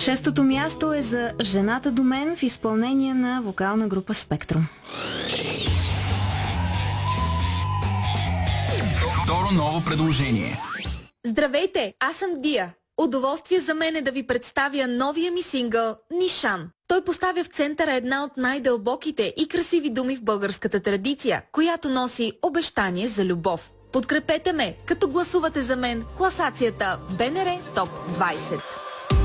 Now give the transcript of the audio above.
Шестото място е за Жената до мен в изпълнение на вокална група Спектрум. Второ ново предложение. Здравейте, аз съм Дия. Удоволствие за мен е да ви представя новия ми сингъл «Нишан». Той поставя в центъра една от най-дълбоките и красиви думи в българската традиция, която носи обещание за любов. Подкрепете ме, като гласувате за мен в класацията БНР Топ 20.